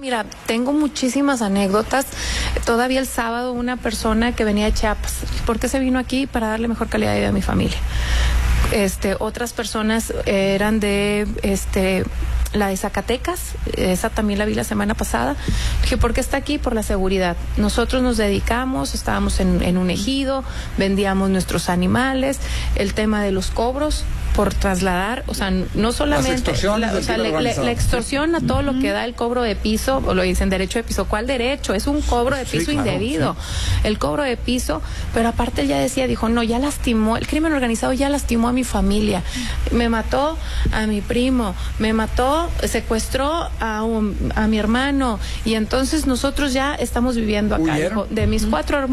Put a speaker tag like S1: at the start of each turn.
S1: Mira, tengo muchísimas anécdotas. Todavía el sábado una persona que venía de Chiapas, ¿por qué se vino aquí? Para darle mejor calidad de vida a mi familia. Otras personas eran de la de Zacatecas, esa también la vi la semana pasada. Dije, ¿por qué está aquí? Por la seguridad. Nosotros nos dedicamos, estábamos en un ejido, vendíamos nuestros animales, el tema de los cobros por trasladar, o sea, no solamente la extorsión a todo lo que da el cobro de piso, o lo dicen derecho de piso. ¿Cuál derecho? Es un cobro de piso indebido. Sí. El cobro de piso, pero aparte él ya decía, dijo, no, ya lastimó, el crimen organizado ya lastimó a mi familia, me mató a mi primo, me mató, secuestró a mi hermano, y entonces nosotros ya estamos viviendo acá. Dijo, de mis 4 hermanos